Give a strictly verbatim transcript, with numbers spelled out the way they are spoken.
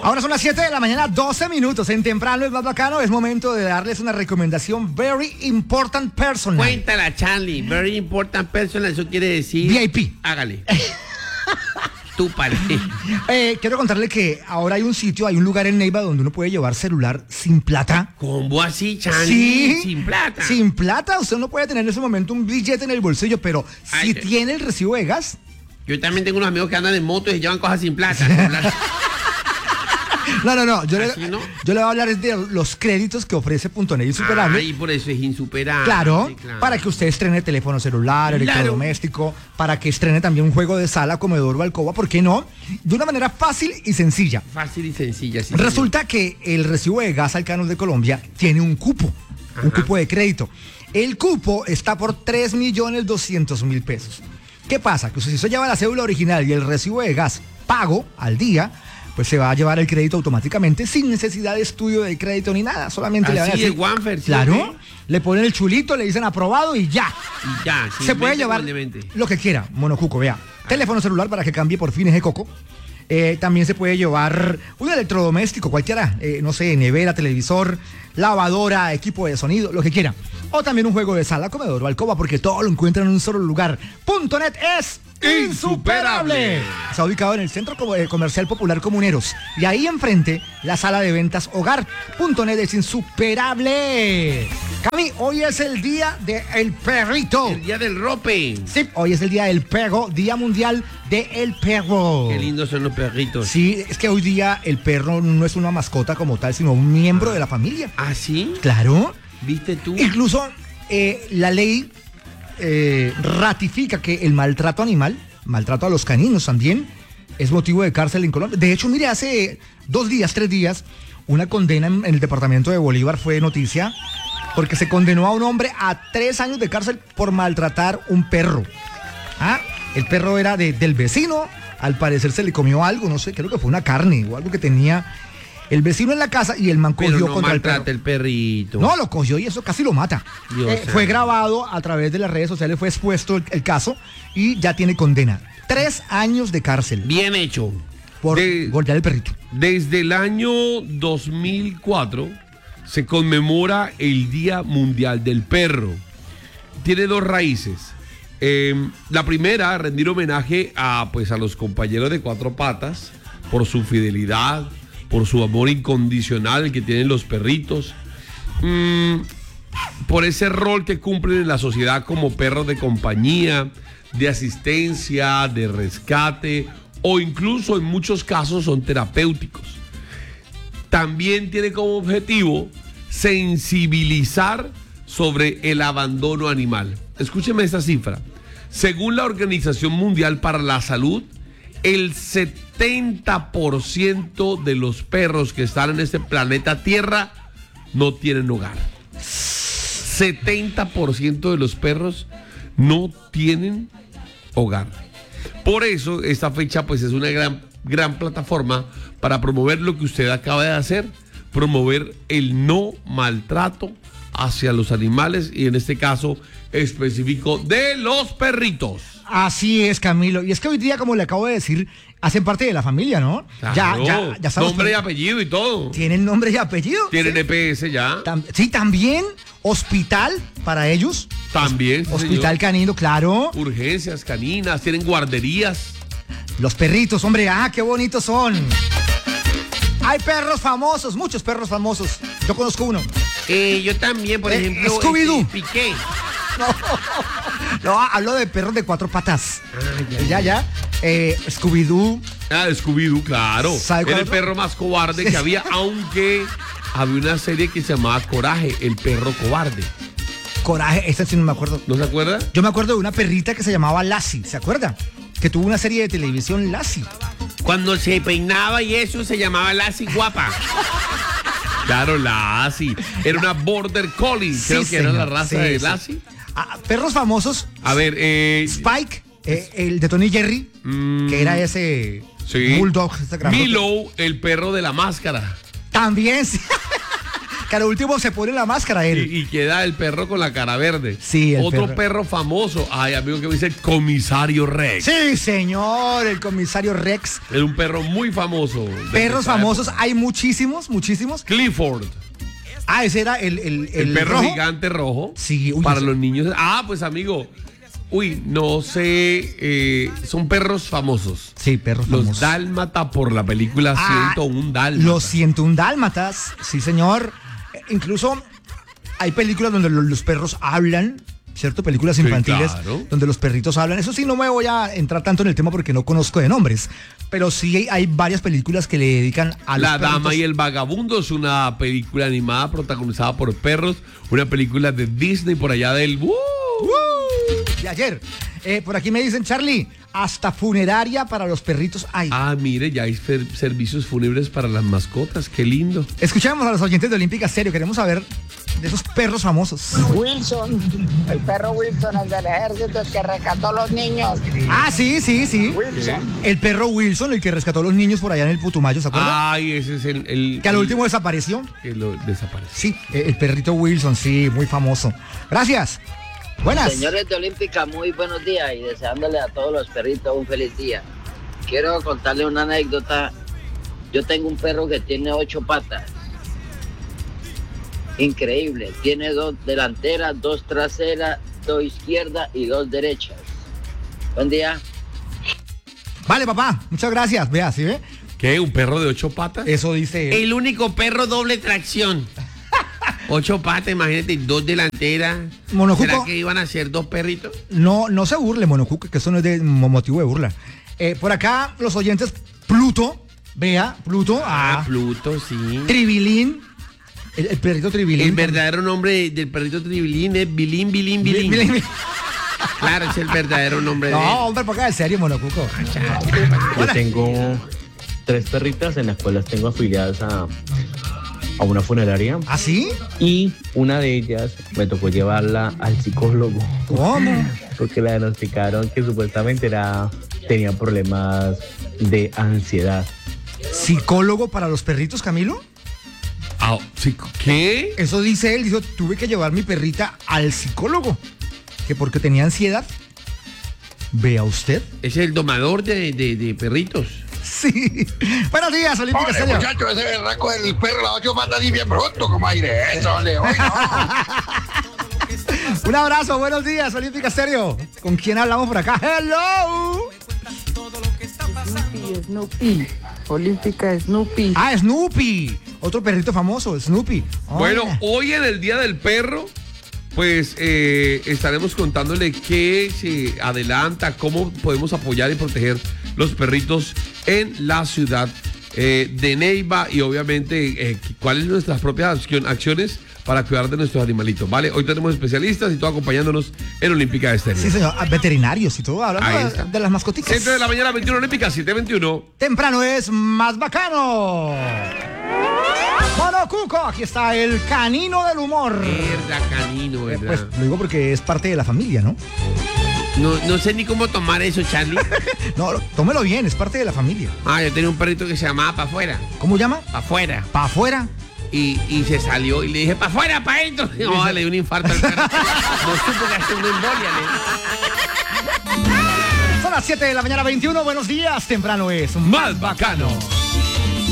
Ahora son las siete de la mañana, doce minutos. En Temprano es más bacano. Es momento de darles una recomendación very important personal. Cuéntala, Charlie. Very important personal, eso quiere decir... V I P. Hágale. Tú, padre. Eh, quiero contarle que ahora hay un sitio, hay un lugar en Neiva donde uno puede llevar celular sin plata. ¿Cómo así, Charlie? Sí. Sin plata. Sin plata. Usted no puede tener en ese momento un billete en el bolsillo, pero Ay, si sí. tiene el recibo de gas... Yo también tengo unos amigos que andan en moto y se llevan cosas sin plata. Sin plata. No, no, no. Yo, le, ¿Así no? yo le voy a hablar de los créditos que ofrece Punto Net Insuperable. Ay, por eso es insuperable. Claro, Sí, claro. para que usted estrene teléfono celular, Claro. electrodoméstico, para que estrene también un juego de sala, comedor o alcoba, ¿por qué no? De una manera fácil y sencilla. Fácil y sencilla. Sí, Resulta que el recibo de gas Alcanos de Colombia tiene un cupo, un Ajá. cupo de crédito. El cupo está por tres millones doscientos mil pesos. ¿Qué pasa? Que si usted lleva la cédula original y el recibo de gas pago al día, pues se va a llevar el crédito automáticamente sin necesidad de estudio de crédito ni nada. Solamente le van a Así decir, de Wanfer, ¿sí? claro, le ponen el chulito, le dicen aprobado y ya. Y ya. Se puede simplemente llevar humildemente. lo que quiera, monocuco, vea. Teléfono celular para que cambie por fines de coco. Eh, también se puede llevar un electrodoméstico, cualquiera, eh, no sé, nevera, televisor, lavadora, equipo de sonido, lo que quiera. O también un juego de sala, comedor o alcoba, porque todo lo encuentran en un solo lugar. Punto Net es insuperable. Insuperable. Está ubicado en el Centro Co- eh, Comercial Popular Comuneros. Y ahí enfrente, la sala de ventas Hogar. Punto Net es insuperable. Cami, hoy es el día del perrito. El día del rope. Sí, hoy es el día del perro, Día Mundial del Perro. Qué lindos son los perritos. Sí, es que hoy día el perro no es una mascota como tal, sino un miembro de la familia. ¿Ah, sí? Claro. ¿Viste tú? Incluso eh, la ley eh, ratifica que el maltrato animal, maltrato a los caninos también, es motivo de cárcel en Colombia. De hecho, mire, hace dos días, tres días, una condena en, en el departamento de Bolívar fue noticia porque se condenó a un hombre a tres años de cárcel por maltratar un perro. Ah, el perro era de, del vecino, al parecer se le comió algo, no sé, creo que fue una carne o algo que tenía el vecino en la casa y el man Pero cogió no contra el perro. maltrate el perrito. No, lo cogió y eso casi lo mata. Dios Eh, santo. fue grabado a través de las redes sociales, fue expuesto el, el caso y ya tiene condena. Tres años de cárcel Bien hecho. por De- golpear el perrito. Desde el año dos mil cuatro se conmemora el Día Mundial del Perro. Tiene dos raíces. Eh, la primera, rendir homenaje a, pues, a los compañeros de cuatro patas por su fidelidad, por su amor incondicional que tienen los perritos, mm, por ese rol que cumplen en la sociedad como perros de compañía, de asistencia, de rescate o incluso en muchos casos son terapéuticos. También tiene como objetivo sensibilizar sobre el abandono animal. Escúcheme esta cifra. Según la Organización Mundial para la Salud, el setenta por ciento de los perros que están en este planeta Tierra no tienen hogar. setenta por ciento de los perros no tienen hogar. Por eso esta fecha pues es una gran, gran plataforma para promover lo que usted acaba de hacer, promover el no maltrato hacia los animales y en este caso específico de los perritos. Así es, Camilo. Y es que hoy día, como le acabo de decir, hacen parte de la familia, ¿no? Claro, Ya, ya, ya estamos- nombre y apellido y todo. Tienen nombre y apellido. Tienen Sí. E P S ya. Tam- sí, también hospital para ellos. También. sí, Hospital señor. canino, claro. Urgencias caninas, tienen guarderías. Los perritos, hombre, ah, qué bonitos son. Hay perros famosos, muchos perros famosos. Yo conozco uno. Eh, yo también, por Eh, ejemplo, Scooby-Doo. este, Piqué. No, hablo de perros de cuatro patas. Ah, ya, Ya, ya. Eh, Scooby-Doo. Ah, Scooby-Doo, claro. ¿Sabe Era cuál el otro? perro más cobarde que había, aunque había una serie que se llamaba Coraje, el perro cobarde. Coraje, esta sí no me acuerdo. ¿No se acuerda? Yo me acuerdo de una perrita que se llamaba Lassie, ¿se acuerda? Que tuvo una serie de televisión, Lassie. Cuando se peinaba y eso se llamaba Lassie guapa. Claro, Lassie. Era una border collie, Sí, creo que era la señor, raza sí, de sí. Lassie. Ah, perros famosos, A ver, eh... Spike, eh, el de Tony Jerry, Mm, que era ese sí. bulldog. Este grandote. Milo, el perro de la máscara. También, sí. Que al último se pone la máscara él. Y, y queda el perro con la cara verde. Sí, el Otro perro. perro famoso. Ay, amigo, que me dice el comisario Rex. Sí, señor, el comisario Rex. Es un perro muy famoso. de Perros esa famosos, época. hay muchísimos, muchísimos. Clifford. Ah, ese era el el, El, perro rojo. gigante rojo. Sí, uy, para ese- los niños. Ah, pues amigo. Uy, no sé. eh, son perros famosos. Sí, perros Los famosos. Dálmata por la película Ah, ciento uno Dálmata. Los ciento uno dálmatas, sí, señor. Eh, Incluso hay películas donde lo- los perros hablan, ¿cierto? Películas Sí, infantiles claro. donde los perritos hablan. Eso sí, no me voy a entrar tanto en el tema porque no conozco de nombres. Pero sí hay, hay varias películas que le dedican a los La perritos. Dama y el Vagabundo es una película animada protagonizada por perros. Una película de Disney por allá del. ¡Uh! ¡Uh! De ayer. Eh, por aquí me dicen, Charlie, hasta funeraria para los perritos hay. Ah, mire, ya hay fer- servicios fúnebres para las mascotas. Qué lindo. Escuchamos a los oyentes de Olímpica Stereo. Queremos saber de esos perros famosos. Wilson, el perro Wilson, el del ejército, el que rescató a los niños. Ah, sí, sí, sí. Wilson. El perro Wilson, el que rescató a los niños por allá en el Putumayo, ¿se acuerdan? Ay, ese es el. el Que al el- último desapareció. que lo desapareció. Sí, eh, el perrito Wilson, sí, muy famoso. Gracias. Buenas. Señores de Olímpica, muy buenos días y deseándole a todos los perritos un feliz día. Quiero contarle una anécdota. Yo tengo un perro que tiene ocho patas. Increíble. Tiene dos delanteras, dos traseras, dos izquierdas y dos derechas. Buen día. Vale, papá, muchas gracias. Vea, ¿sí ve? ¿Qué? ¿Un perro de ocho patas? Eso dice él. El único perro doble tracción. Ocho patas, imagínate, dos delanteras. Monocuco. ¿Será que iban a ser dos perritos? No, no se burle, Monocuca, que eso no es de mo- motivo de burla. Eh, por acá, los oyentes, Pluto, vea, Pluto, Ah, ah, Pluto, sí. Tribilín, el, el perrito Tribilín. El verdadero nombre del perrito Tribilín es Bilín, Bilín, Bilín. Bilín, Bilín. Claro, es el verdadero nombre de él. No, hombre, por acá, en serio, Monocuco. Yo tengo tres perritas en las cuales tengo afiliadas a, a una funeraria ¿Ah, sí? y una de ellas me tocó llevarla al psicólogo ¿Cómo? porque la diagnosticaron que supuestamente era, tenía problemas de ansiedad. ¿Psicólogo para los perritos, Camilo? Ah, sí, ¿qué? Eso dice él, dijo, tuve que llevar mi perrita al psicólogo. Que porque tenía ansiedad. Vea usted. Es el domador de, de- de perritos. Sí. Buenos días, Olímpica Hombre, Stereo. muchacho, ese berraco del perro, la ocho patas y bien pronto, como aire eso, le oigo. Un abrazo, buenos días, Olímpica Stereo. ¿Con quién hablamos por acá? ¡Hello! Snoopy, Snoopy. Olímpica Snoopy. Ah, Snoopy. Otro perrito famoso, Snoopy. Bueno, Oiga. hoy en el Día del Perro, pues eh, estaremos contándole qué se adelanta, cómo podemos apoyar y proteger los perritos en la ciudad eh, de Neiva y obviamente eh, cuáles son nuestras propias accion- acciones para cuidar de nuestros animalitos, ¿vale? Hoy tenemos especialistas y todo acompañándonos en Olímpica Estéreo. Sí, señor. Ah, veterinarios y todo, hablando Ahí de, está. de las mascoticas. siete de la mañana, veintiuno Olímpica, siete veintiuno. Temprano es más bacano. Monocuco, aquí está el canino del humor. Verdad, canino, Eh, verdad. Pues lo digo porque es parte de la familia, ¿no? No, no sé ni cómo tomar eso, Charlie. No, lo- tómelo bien, es parte de la familia. Ah, yo tenía un perrito que se llamaba Pa' afuera. ¿Cómo llama? Pa' afuera. ¿Para afuera? Y, y se salió y le dije, pa' afuera, pa' adentro. No, le dio un infarto al perro. No supo que hacer una embolia. le- Son las siete de la mañana, veintiuno. Buenos días, temprano es Más bacano.